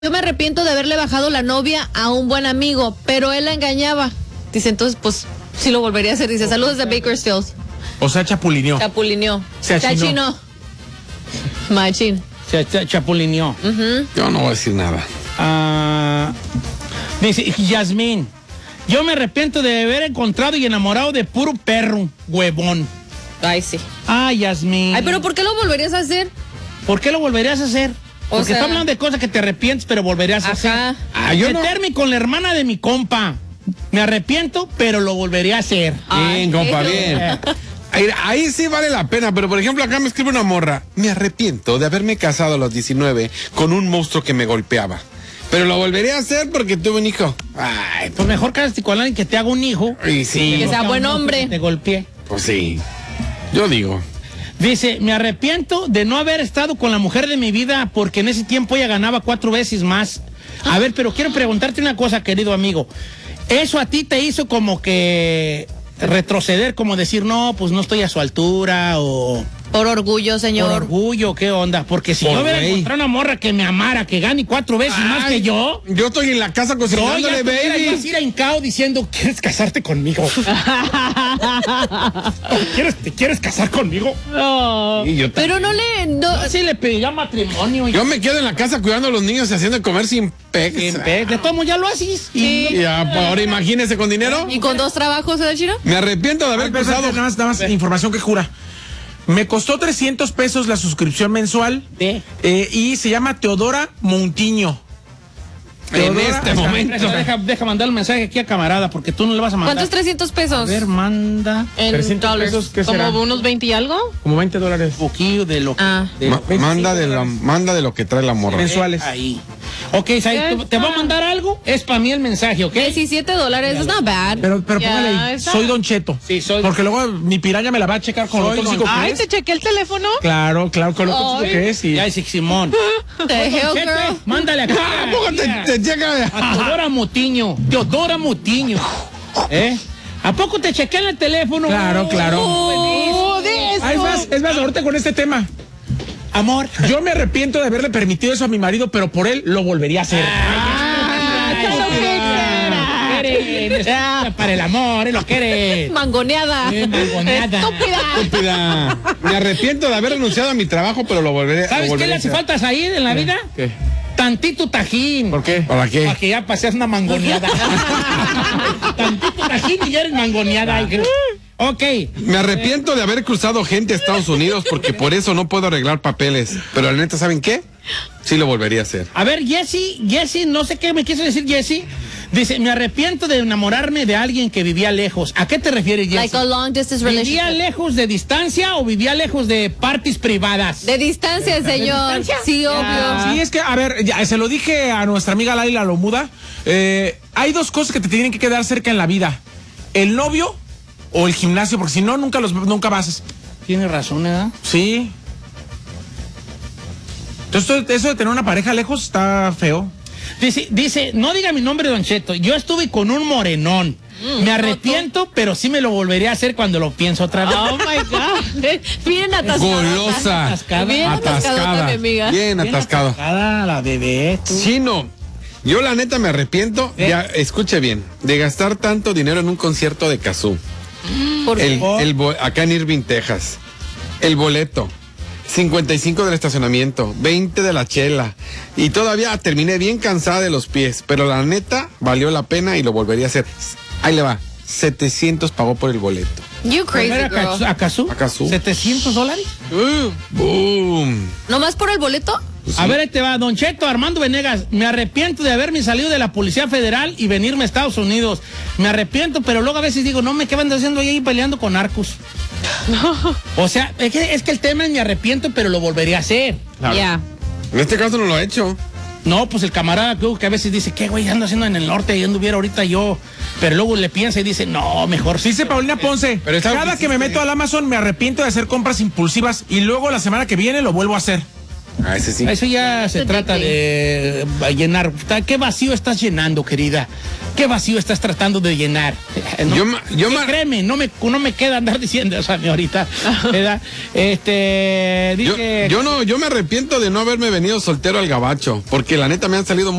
Yo me arrepiento de haberle bajado la novia a un buen amigo, pero él la engañaba. Dice, entonces, pues, sí lo volvería a hacer. Dice, saludos de Bakersfield. O sea, chapulineó. Chapulineó. Se achinó. Machín. Se chapulineó. Yo no voy a decir nada. Dice, Yasmín, yo me arrepiento de haber encontrado y enamorado de puro perro, huevón. Ay, sí. Ay, Yasmín. Ay, pero ¿por qué lo volverías a hacer? ¿Por qué lo volverías a hacer? Porque está hablando de cosas que te arrepientes, pero volverías a hacer. Meterme con la hermana de mi compa. Me arrepiento, pero lo volvería a hacer. Bien, compa, bien. Ahí sí vale la pena, pero por ejemplo acá me escribe una morra. Me arrepiento de haberme casado a los 19 con un monstruo que me golpeaba. Pero lo volvería a hacer porque tuve un hijo. Ay, pues mejor cásate con alguien que te haga un hijo. Y sí. Que sea buen hombre. Que te golpeé. Pues sí. Yo digo. Dice, me arrepiento de no haber estado con la mujer de mi vida porque en ese tiempo ella ganaba 4 veces más. A ver, pero quiero preguntarte una cosa, querido amigo. ¿Eso a ti te hizo como que retroceder, como decir, no, pues no estoy a su altura o... Por orgullo, señor. Por orgullo, ¿qué onda? Porque si yo hubiera encontrado una morra que me amara, que gane 4 veces más que yo... Yo estoy en la casa cocinándole, baby. Yo ir a hincao diciendo, ¿quieres casarte conmigo? ¿Te quieres casar conmigo? Oh. Pero no le... No, sí le pediría matrimonio. Yo me quedo en la casa cuidando a los niños y haciendo de comer sin pex. De todo ya lo haces. Sí. Y ahora imagínese con dinero. ¿Y con 2 trabajos, Chino? Me arrepiento de haber cruzado. Nada más información que jura. Me costó $300 la suscripción mensual. Y se llama Teodora Montiño. En este momento. Deja mandar un mensaje aquí a camarada, porque tú no le vas a mandar. ¿Cuántos 300 pesos? A ver, manda. En 300 pesos, ¿qué será? ¿Como unos 20 y algo? Como $20. Un poquillo de lo que... Manda de lo que trae la morra. Mensuales. Ahí. Ok, ¿te va a mandar algo? Es para mí el mensaje, ¿ok? $17, it's not bad. Pero póngale ahí, soy Don Cheto. Sí, soy. Porque luego mi piraña me la va a checar con lo tóxico que Ay, es. ¿te chequé el teléfono? Claro, con lo tóxico que es. Y... Ya, sí, Simón. The hell, Cheque, girl. mándale acá. te checa? A Teodora Motiño. Teodora Motiño. ¿A poco te chequé en el teléfono? Claro. Es más, ahorita con este tema. Amor. Yo me arrepiento de haberle permitido eso a mi marido, pero por él lo volvería a hacer. Para el amor, lo que eres. Mangoneada. Mangoneada. Estúpida. Me arrepiento de haber renunciado a mi trabajo, pero lo volveré a hacer. ¿Sabes qué le hace falta ahí en la vida? ¿Qué? Tantito tajín. ¿Por qué? ¿Para qué? Para que ya paseas una mangoneada. Tantito tajín y ya eres mangoneada. Ok. Me arrepiento de haber cruzado gente a Estados Unidos porque por eso no puedo arreglar papeles. Pero la neta, ¿saben qué? Sí lo volvería a hacer. A ver, Jessy, no sé qué me quiso decir Jessy. Dice, me arrepiento de enamorarme de alguien que vivía lejos. ¿A qué te refieres, Jessy? Like a long distance relationship. ¿Vivía lejos de distancia o vivía lejos de parties privadas? De distancia, señor. ¿De distancia? Sí, obvio. Sí, es que, a ver, ya se lo dije a nuestra amiga Laila Lomuda. Hay 2 cosas que te tienen que quedar cerca en la vida. El novio o el gimnasio, porque si no, nunca vas. Tiene razón, ¿verdad? Sí. Entonces, eso de tener una pareja lejos está feo. Dice, no diga mi nombre, Don Cheto. Yo estuve con un morenón. Me arrepiento, pero sí me lo volvería a hacer cuando lo pienso otra vez. Oh my God. Bien atascada. Golosa. Bien atascada, mi amiga. Bien atascada. La bebé. Chino. Yo la neta me arrepiento, ya escuche bien, de gastar tanto dinero en un concierto de Cazzu. ¿Por qué? Acá en Irving, Texas. El boleto. 55 del estacionamiento, 20 de la chela. Y todavía terminé bien cansada de los pies. Pero la neta, valió la pena y lo volvería a hacer. Ahí le va. 700 pagó por el boleto. You crazy girl. ¿A Cazzu? ¿$700? Boom. ¿Nomás por el boleto? Pues a ver, ahí te va, Don Cheto, Armando Venegas. Me arrepiento de haberme salido de la Policía Federal y venirme a Estados Unidos. Me arrepiento, pero luego a veces digo, no, ¿qué van haciendo ahí peleando con narcos? No. O sea, es que el tema es me arrepiento, pero lo volvería a hacer. Claro. Yeah. En este caso no lo he hecho. No, pues el camarada que a veces dice, ¿qué güey ando haciendo en el norte? Y anduviera ahorita yo. Pero luego le piensa y dice, no, mejor. Dice Paulina Ponce, cada que me meto al Amazon me arrepiento de hacer compras impulsivas y luego la semana que viene lo vuelvo a hacer. Ah, ese sí. Eso ya se trata de llenar. ¿Qué vacío estás llenando, querida? ¿Qué vacío estás tratando de llenar? Créeme, no me queda andar diciendo eso a mí ahorita, ¿verdad? Dije, yo me arrepiento de no haberme venido soltero al gabacho, porque la neta me han salido